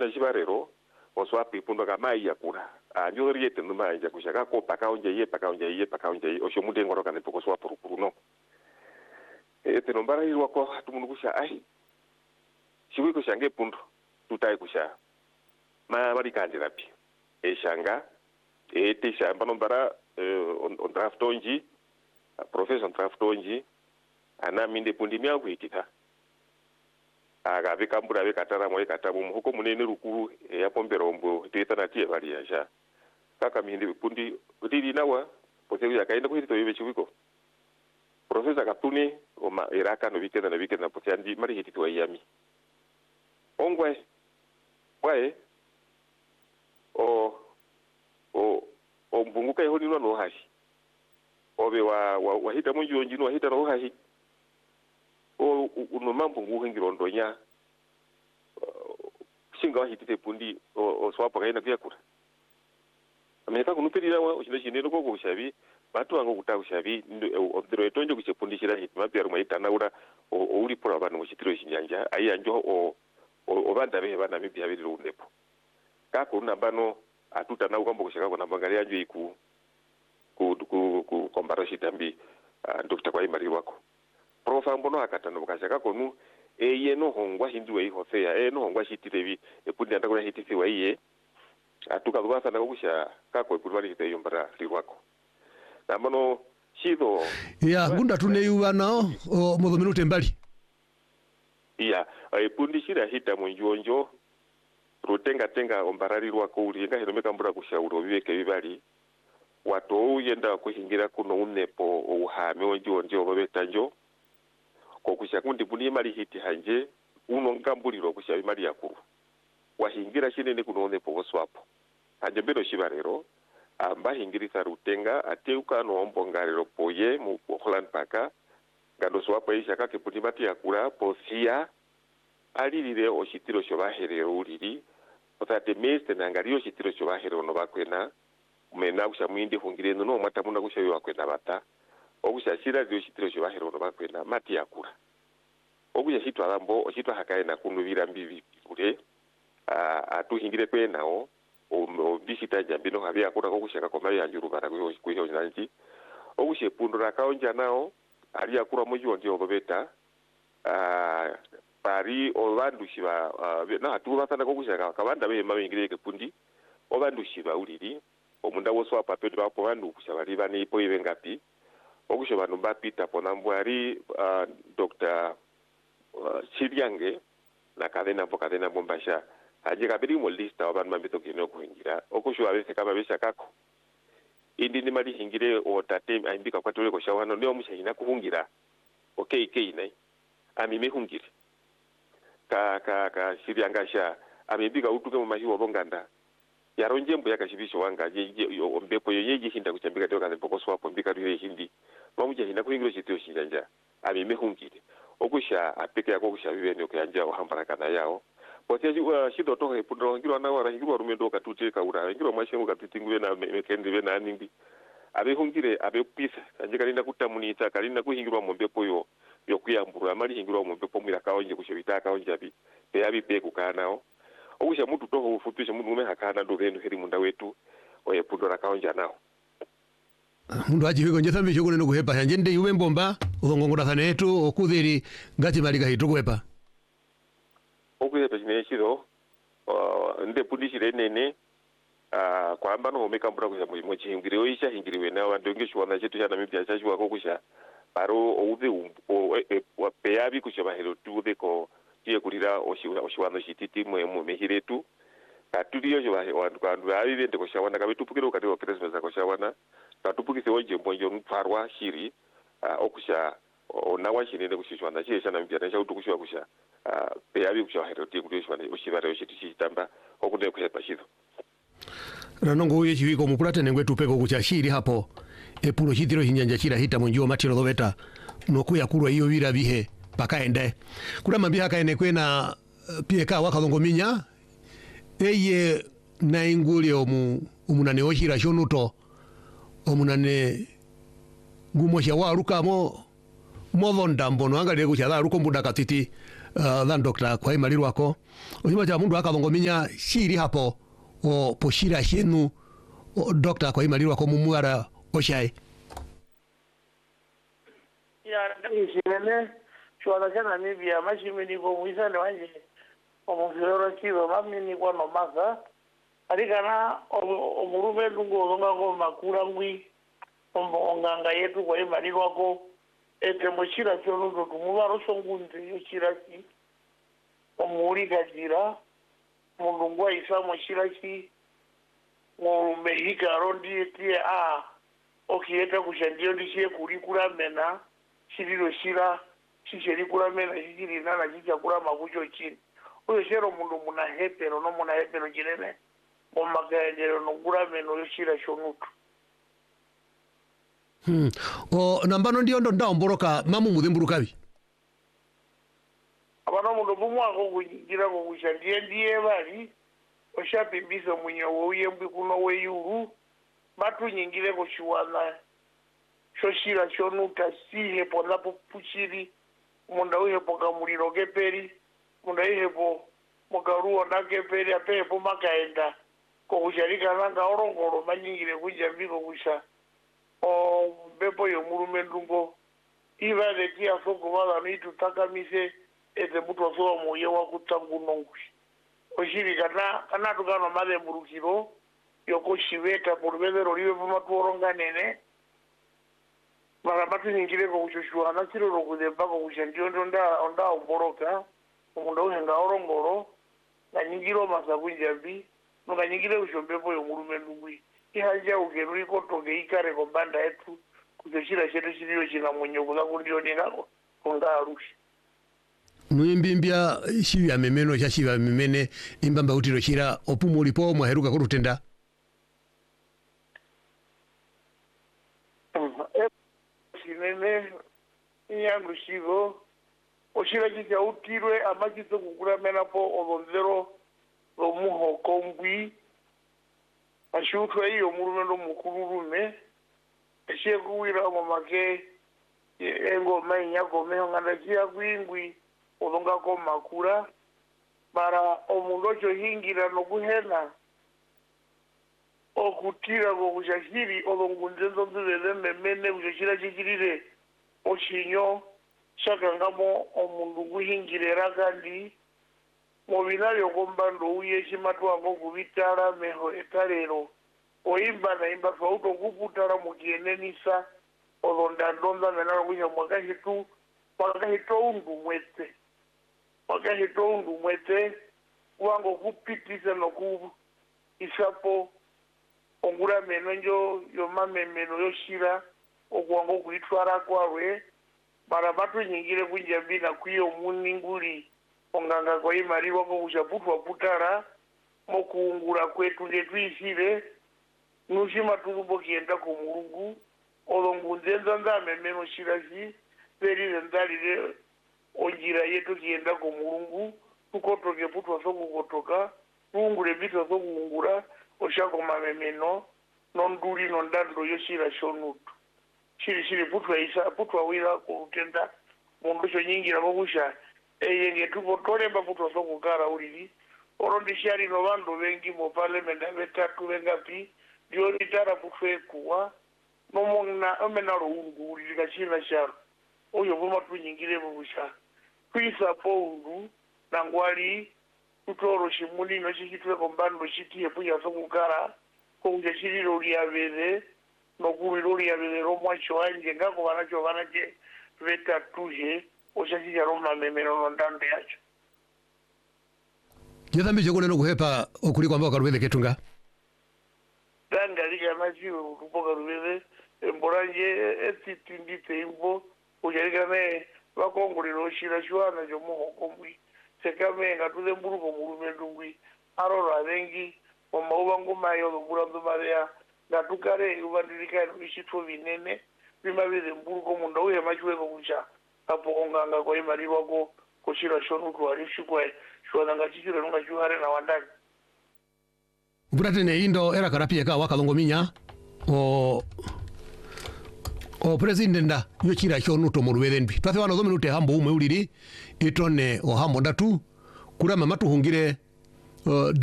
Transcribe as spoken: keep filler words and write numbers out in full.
na chibarero oswapi pundo kama yakura anjori yete numa anja kushaka ko pakaonje ye pakaonje ye pakaonje ye osho mude ngoro kana poko swa purupuru no e te nombara hirwa ko tumungu kusha ai shiwi kushange pundo tutai kusha ma bari kandira pi e shanga e te shamba nombara on on draft onji profession draft onji ana minde pundi mya kuitita aga vikambura vikatara moye katabu huko munene rukuru ya pomberombo teta na tie bali ya kaka mindi pundi utili nawa pote ya kaenda ko hito yebechi wiko professor kapuni o ma iraka no vikenda na vikenda pote andi mari hitito yami ongwe wae o o o mbunguka yoni no hashi obe wa wa hita munju onjino hita ro hashi o unomambo nguhengirondo nya singa hitite pundi o swapa kaina byakura ameka kunupirira wa ushine shine loko kushabi batu wango kutashabi ndiro etonje kuchepundishira hit mapyaro maitana ura o uri pora bana mushitiro shinyanja ayi anjo o obanda behe bana mibya biri rundepo kako una bano atuta na ukambo kushaka kona bangali anjo iku ku ku ku kombaroshi tambi Doctor kwa imari wako profa mbono akatano bukashaka konu eye no hongwa hinduwe ihofea e no hongwa shitirevi epundi andakura hitisiwa iye atuka bwasa na kusha kako ipulwali hite yombara liwako namano shido ya gunda tuneyuwa nao o modhomino tembali ya epundi shira hita munjonjo rutenga tenga ombarari lwako ulienga hinomeka mbura kushauro bibeke bibali wato yenda kuhingira kuno unepo uhame onjonjo babetanjo kokusha kundi buni mali hiti hanje uno ngambuliro kusha mali yakuru wahingira shinene kunone po swapo hanje bero shibarero amba hingirisa rutenga ateuka no ombongarero poye mu Holland paka ngado swapo isha kake buni mati yakura posia alirire oshitiro shobaherero uriri otate meste nangario shitiro shobaherero no bakwena mena kusha mwindi hungire no mata muna kusha yakwena bata okushashira zyo shitiro shobaherero no bakwena mati yakura okuya shitwa lambo oshitwa hakaye na kunubira mbibi kule atuhingire pe nao o bisita jambino habya akura okushaka ko mabi anjuru bara kuyo kuyo nanji okushe pundura kaonja nao ali akura muji onje obeta pari obandushi ba na atu basana kokushaka kabanda be mabingire ke pundi obandushi ba uliri omunda woswa papetu bapo bandu kushabali bani ipo ibengapi okushe bandu bapita ponambwari Doctor Chiriange na kadena po kadena bombasha aje kabiri mo lista abantu mambito kino kuhingira okushwa bese kama besha kako indi ni mali hingire o tate aimbika kwa tole ko shawano leo mushahina kuhungira okay kei nai ami mehungire ka ka ka Chirianga sha amebika utuke mu mahiwo bonganda yaronje mbo yakashibisho wanga je ombepo yeje hinda kuchambika toka ne poko swapo mbika rire hindi mamuje hina kuhingira chitio shinjanja ami mehungire okusha apeke yako kusha bibene okanja ohambarakana yao pote uh, shido to he pundo ngiro na wara ngiro rumendo katute kaura ngiro mashemu katutingwe na mekendi be na nindi abe hungire abe pisa anje kalinda kutamunita kalinda kuhingirwa mombe poyo yokuyambura amali hingirwa mombe pomira kaonje kushobita kaonje abi pe abi pe kukanao okusha mutu to ufupisha mundu ume hakana ndo venu heri munda wetu oye pundo na kaonje nao mundu ajiwe nje thambi shukune no kuhepa hanje nde yuwe mbomba uzongongora thanetu okuthiri ngati malika hitu kuhepa okuhepa chineshiro nde pundishire nene kwamba no meka mbura kusha mu chihingire oisha hingiriwe na wandu ngishwana chetu cha Namibia chashwa ko kusha paro ouze wa peyabi kusha bahero tude ko tie kulira oshwana shititi mwe mu mehiretu katuliyo jo wandu kandu abi bende ko shawana kabitupukiro kati wa Christmas ko shawana katupukise oje mbonjo mfarwa shiri okusha onawa shinene kushishwana chesha Namibia na chautu kushwa kusha peyabi kusha hero tie kulishwana oshibare oshiti chitamba okude kusha shizo ranongo uye chiwiko mupulate nengwe tupeko kuchashiri hapo epulo chitiro hinyanja chira hita munjio matiro doveta nokuya kulwa iyo vira bihe pakaende kula mambi hakaene kwena pieka wakalongo minya eye na inguli omu umunane oshira shonuto omunane ngumosha warukamo movonda mbono angalire kuchala ruko mbuda katiti uh, than Doctor kwa imali wako onyuma cha mundu akalongominya shiri hapo o poshira shenu o Doctor kwa imali wako mumuara oshai ya ndishene chwala kana mibia mashimeni ko muisane wanje omufero kibo mamini kwa no masa alikana omurume lungo longa ko makura ngwi onganga yetu kwa imali wako ete mochira chono ndo kumubaro songunde yochiraki omuri kajira mundungwa isa mochiraki mo mehika rondi tie a okieta kushandio ndishie kurikura mena shiriro shira shisheri kura mena shiri nana chicha kura makucho chini uyo shero mundu muna hepero no muna hepero jirene omagaendero no kura meno yoshira shonutu. Hmm. O nambano ndio ndo ndaomboroka mamu mudhimburukabi. Abana mundu bumwa ko kugira ko kushandie ndiye bali oshapimbisa munyo uyembi kuno weyuru batu nyingire ko shiwana shoshira shonuta sihe ponapo puchiri munda uhepo kamuliro keperi munda uhepo mugaruo na keperi apepo makaenda ko kusharika nanga orongoro manyingire kujambiko kusha o bepo yo murume ndungo iva de kia soko wala mitu takamise ete mutu asoa moye wa kutangu nongwi oshiri kana kana tukano made murukiro yoko shiveta porubezero liwe pumatu oronganene mara batu nyingire ko kushushua na chiro rokudemba ko kushandio nda onda omboroka umunda uhenga orongoro na nyingiro masakunjambi nuka nyingire kushombepo yo murume ndungwi ihanja ugeruri kotoke ikare kombanda yetu kuzoshira shetu shiriyo china mwenye kula kundio ningako konga arushi Nuimbimbia shivi ya memeno cha shivi ya memene imbamba utiro shira opumu ulipo mwaheruka kurutenda sinene iyangu shivo oshira chicha utirwe amachito kukura menapo olonzero lomuho kombwi ashutwa iyo murume ndo mukururume eshe kuwira mamake engo mainyako meho nganda chia kwingwi olonga ko makura para omulocho hingira no kuhena okutira ko kushashiri olongunzenzo nzeze memene kushashira chikirire oshinyo shakangamo omundu kuhingirera kandi mobinario kombando uye shimatwa ngo kubitara meho etarero oimba na imba fauto kuputara mukienenisa olonda ndonda menaro kuja mwakahitu wakahito undu mwete wakahito undu mwete wango kupitisa no ku isapo ongura meno njo yomame meno yoshira okwango kuitwara kwawe mara batu nyingire kunjambi na kuyo muninguri onganga kwa imari wako kushaputwa putara mokuungura kwetu ndetu isire nushima turubo kienda kumurungu olongunzenza ndame meno shirashi perire ndalire onjira yetu kienda kumurungu tukotoke putwa soku kotoka tuungure bitu soku ungura oshako mamemeno nonduri nondando yoshira shonutu shiri shiri putwa isa putwa wira kurutenda mundu sho nyingira bokusha eyenge tupo tolemba putwa soku kara ulili orondi shari no bando bengi mo parliament betatu bengapi diori tara putwe kuwa nomona omenaro ungu ulili kachina sharo oyo boma tunyingire bokusha kwisa pondu nangwali tutoro shimuli no chikitwe kombando chitie puya soku kara konje chiriro lyabere nokuliro lyabere romwacho anje ngako banacho banache betatuje oshashija roma memero nondande yacho Yathambi chokone no kuhepa okuli kwamba karubele ketunga danga liga majiwo kupoka rubele mboranje etitindite imbo ujarika me bakongolero shira shwana jo moho komwi sekame ngatuze mburuko murume ndungwi arora bengi omauba ngoma yo burando maria ngatukare ubandilika ishitho binene bimabize mburuko munda uye machweko kucha apo onganga kwa imari wako kushira shonu twali shikwe shwana ngachichira nunga juhare na wandani Uburatene indo era karapie ka wakalongominya o o president da yo chira chono to morweden bi twathe wano zominute hambo umwe uliri itone o hambo ndatu kura mama tuhungire uh,